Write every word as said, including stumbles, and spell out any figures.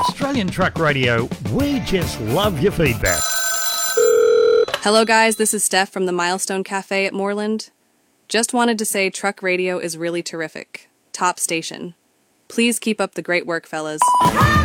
Australian Truck Radio, we just love your feedback. Hello guys, this is Steph from the Milestone Cafe at Moreland. Just wanted to say Truck Radio is really terrific. Top station. Please keep up the great work, fellas.